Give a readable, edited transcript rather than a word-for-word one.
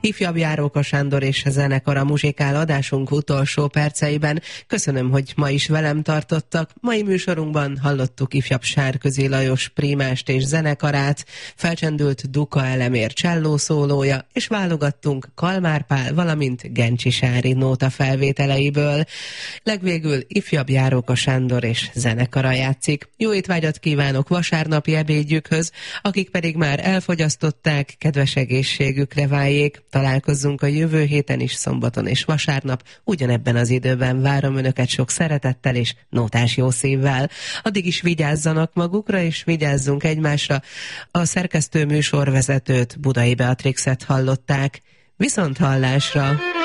Ifjabb Járóka Sándor és zenekara muzsikál adásunk utolsó perceiben. Köszönöm, hogy ma is velem tartottak. Mai műsorunkban hallottuk ifjabb Sárközi Lajos prímást és zenekarát, felcsendült Duka Elemér cselló szólója, és válogattunk Kalmár Pál, valamint Gencsi Sári nóta felvételeiből. Legvégül ifjabb Járóka Sándor és zenekara játszik. Jó étvágyat kívánok vasárnapi ebédjükhöz, akik pedig már elfogyasztották, kedves egészségükre váljék. Találkozzunk a jövő héten is, szombaton és vasárnap. Ugyanebben az időben várom önöket sok szeretettel és nótás jó szívvel. Addig is vigyázzanak magukra, és vigyázzunk egymásra. A szerkesztő műsorvezetőt, Budai Beatrixet hallották. Viszont hallásra!